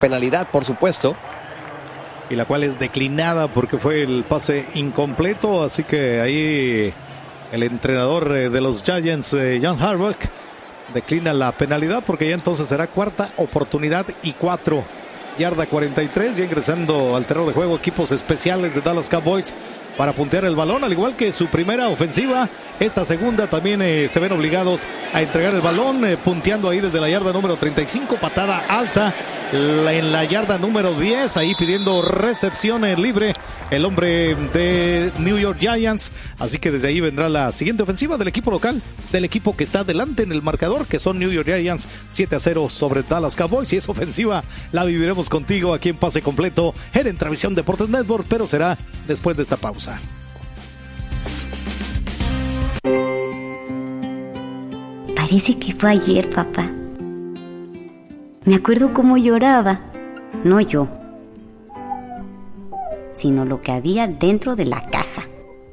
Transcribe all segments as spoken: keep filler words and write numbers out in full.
penalidad, por supuesto. Y la cual es declinada porque fue el pase incompleto, así que ahí el entrenador de los Giants, John Harbaugh, declina la penalidad porque ya entonces será cuarta oportunidad y cuatro. Yarda cuarenta y tres, ya ingresando al terreno de juego equipos especiales de Dallas Cowboys para puntear el balón, al igual que su primera ofensiva. Esta segunda también eh, se ven obligados a entregar el balón, eh, punteando ahí desde la yarda número treinta y cinco, patada alta la, en la yarda número diez, ahí pidiendo recepción eh, libre el hombre de New York Giants. Así que desde ahí vendrá la siguiente ofensiva del equipo local, del equipo que está adelante en el marcador, que son New York Giants, siete a cero sobre Dallas Cowboys. Y esa ofensiva la viviremos contigo aquí en Pase Completo en Entravisión Deportes Network, pero será después de esta pausa. Parece que fue ayer, papá. Me acuerdo cómo lloraba. No yo, sino lo que había dentro de la caja.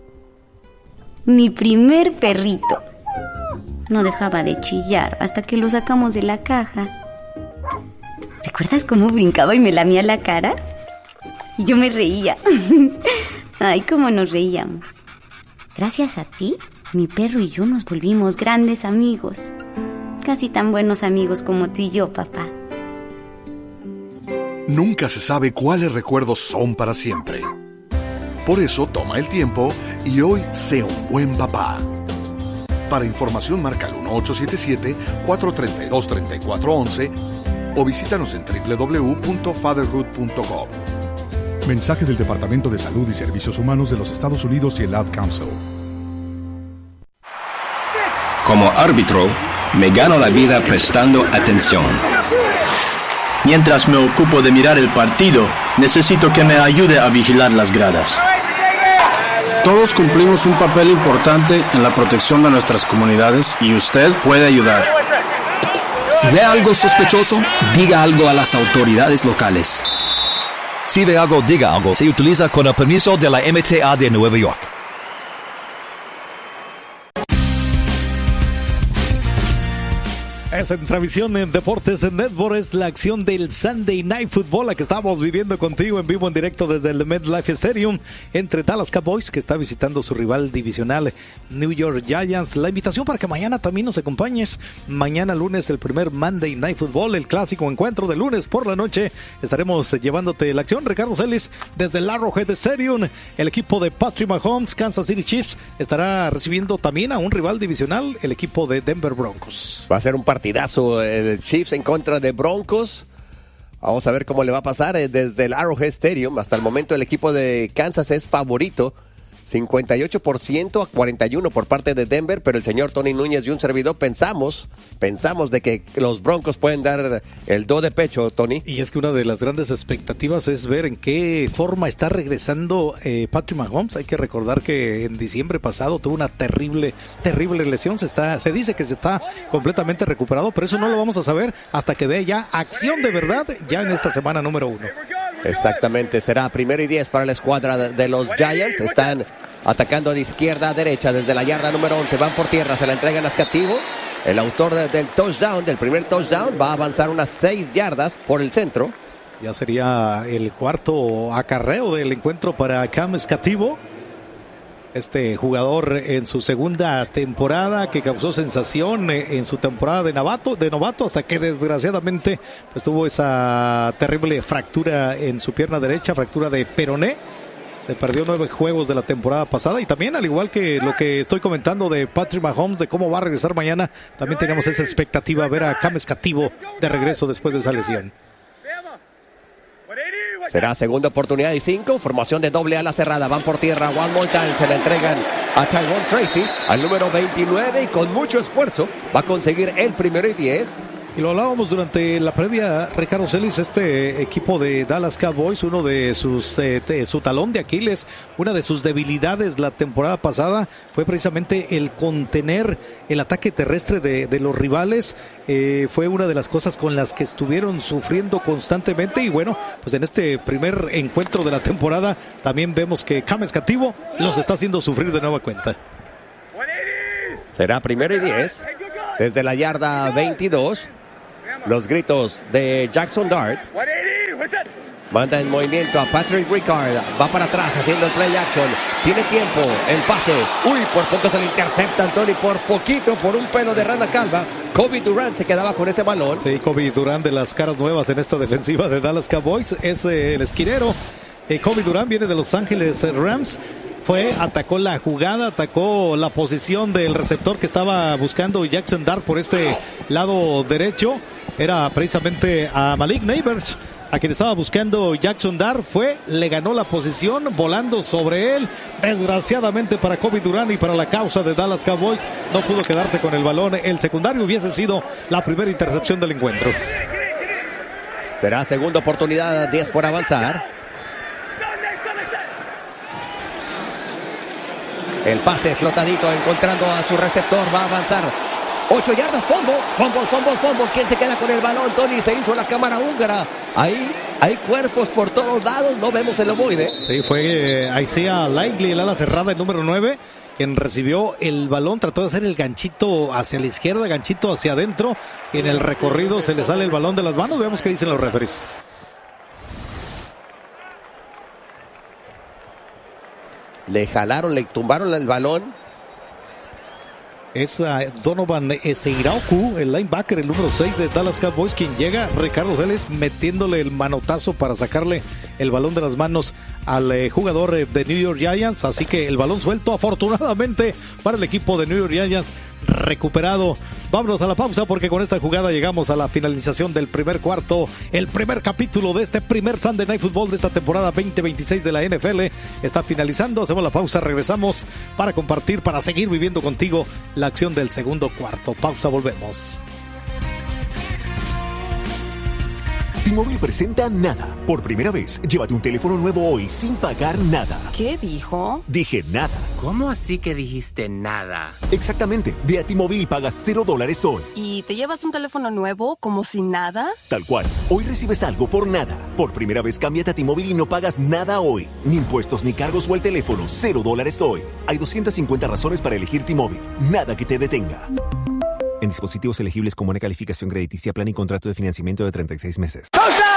Mi primer perrito. No dejaba de chillar hasta que lo sacamos de la caja. ¿Recuerdas cómo brincaba y me lamía la cara? Y yo me reía. Ay, cómo nos reíamos. Gracias a ti, mi perro y yo nos volvimos grandes amigos. Casi tan buenos amigos como tú y yo, papá. Nunca se sabe cuáles recuerdos son para siempre. Por eso toma el tiempo y hoy sé un buen papá. Para información marca el uno ocho siete siete, cuatro tres dos, tres cuatro uno uno o visítanos en doble u doble u doble u punto fatherhood punto com. Mensaje del Departamento de Salud y Servicios Humanos de los Estados Unidos y el Ad Council. Como árbitro, me gano la vida prestando atención. Mientras me ocupo de mirar el partido, necesito que me ayude a vigilar las gradas. Todos cumplimos un papel importante en la protección de nuestras comunidades y usted puede ayudar. Si ve algo sospechoso, diga algo a las autoridades locales. Si ve algo, diga algo. Se utiliza con el permiso de la M T A de Nueva York. Es en transmisión en Deportes en Network, es la acción del Sunday Night Football, la que estamos viviendo contigo en vivo, en directo desde el MetLife Stadium, entre Dallas Cowboys, que está visitando su rival divisional New York Giants. La invitación para que mañana también nos acompañes. Mañana lunes, el primer Monday Night Football, el clásico encuentro de lunes por la noche. Estaremos llevándote la acción. Ricardo Celis, desde el Arrowhead Stadium. El equipo de Patrick Mahomes, Kansas City Chiefs, estará recibiendo también a un rival divisional, el equipo de Denver Broncos. Va a ser un partidazo el Chiefs en contra de Broncos. Vamos a ver cómo le va a pasar desde el Arrowhead Stadium. Hasta el momento el equipo de Kansas es favorito, cincuenta y ocho por ciento a cuarenta y uno por parte de Denver, pero el señor Tony Núñez y un servidor pensamos, pensamos de que los Broncos pueden dar el do de pecho, Tony. Y es que una de las grandes expectativas es ver en qué forma está regresando eh, Patrick Mahomes. Hay que recordar que en diciembre pasado tuvo una terrible, terrible lesión. Se está, se dice que se está completamente recuperado, pero eso no lo vamos a saber hasta que vea ya acción de verdad ya en esta semana número uno. Exactamente, será primero y diez para la escuadra de los Giants. Están atacando de izquierda a derecha desde la yarda número once. Van por tierra, se la entregan a Scativo. El autor de, del touchdown, del primer touchdown, va a avanzar unas seis yardas por el centro. Ya sería el cuarto acarreo del encuentro para Cam Scativo. Este jugador en su segunda temporada, que causó sensación en su temporada de novato, de novato hasta que desgraciadamente pues tuvo esa terrible fractura en su pierna derecha, fractura de peroné. Se perdió nueve juegos de la temporada pasada y también, al igual que lo que estoy comentando de Patrick Mahomes, de cómo va a regresar mañana, también tenemos esa expectativa de ver a Cam Scativo de regreso después de esa lesión. Será segunda oportunidad y cinco. Formación de doble ala cerrada. Van por tierra. One more time. Se la entregan a Tyrone Tracy, al número veintinueve. Y con mucho esfuerzo va a conseguir el primero y diez. Y lo hablábamos durante la previa, Ricardo Celis, este equipo de Dallas Cowboys, uno de sus, eh, de, su talón de Aquiles, una de sus debilidades la temporada pasada fue precisamente el contener el ataque terrestre de, de los rivales. Eh, fue una de las cosas con las que estuvieron sufriendo constantemente y bueno, pues en este primer encuentro de la temporada también vemos que Cam Scativo los está haciendo sufrir de nueva cuenta. Será primero y diez desde la yarda veintidós. Los gritos de Jackson Dart. Manda en movimiento a Patrick Ricard. Va para atrás haciendo el play action. Tiene tiempo. El pase. Uy, por poco se le intercepta Anthony. Por poquito, por un pelo de rana calva. Kobe Durant se quedaba con ese balón. Sí, Kobe Durant, de las caras nuevas en esta defensiva de Dallas Cowboys. Es eh, el esquinero. Eh, Kobe Durant viene de Los Ángeles Rams. Fue, atacó la jugada, atacó la posición del receptor que estaba buscando Jackson Dart por este lado derecho. Era precisamente a Malik Neighbors, a quien estaba buscando Jackson Dart. Fue, le ganó la posición, volando sobre él. Desgraciadamente para Kobe Durant y para la causa de Dallas Cowboys, no pudo quedarse con el balón. El secundario hubiese sido la primera intercepción del encuentro. Será segunda oportunidad, diez por avanzar. El pase flotadito, encontrando a su receptor, va a avanzar. Ocho yardas, fumble, fumble, fumble, fumble. ¿Quién se queda con el balón? Tony, se hizo la cámara húngara. Ahí hay cuerpos por todos lados, no vemos el ovoide. Sí, fue eh, Isaiah Likely, el ala cerrada, el número nueve, quien recibió el balón, trató de hacer el ganchito hacia la izquierda, ganchito hacia adentro. Y en el recorrido se le sale el balón de las manos. Veamos qué dicen los referees. Le jalaron, le tumbaron el balón. Es uh, Donovan Eseiraoku, el linebacker, el número seis de Dallas Cowboys, quien llega. Ricardo Celes metiéndole el manotazo para sacarle el balón de las manos al eh, jugador eh, de New York Giants. Así que el balón suelto, afortunadamente, para el equipo de New York Giants, recuperado. Vámonos a la pausa, porque con esta jugada llegamos a la finalización del primer cuarto, el primer capítulo de este primer Sunday Night Football de esta temporada veinte veintiséis de la N F L. Está finalizando, hacemos la pausa, regresamos para compartir, para seguir viviendo contigo la acción del segundo cuarto. Pausa, volvemos. T-Mobile presenta Nada. Por primera vez, llévate un teléfono nuevo hoy sin pagar nada. ¿Qué dijo? Dije nada. ¿Cómo así que dijiste nada? Exactamente. Ve a T-Mobile y pagas cero dólares hoy. ¿Y te llevas un teléfono nuevo como si nada? Tal cual. Hoy recibes algo por nada. Por primera vez, cámbiate a T-Mobile y no pagas nada hoy. Ni impuestos, ni cargos o el teléfono. Cero dólares hoy. Hay doscientas cincuenta razones para elegir T-Mobile. Nada que te detenga. En dispositivos elegibles con buena calificación crediticia, plan y contrato de financiamiento de treinta y seis meses. ¡Touchdown!